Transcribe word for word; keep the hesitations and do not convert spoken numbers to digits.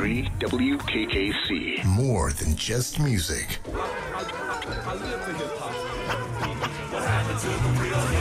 three W K K C. More than just music. I, I, I live for hip hop. What happened to the real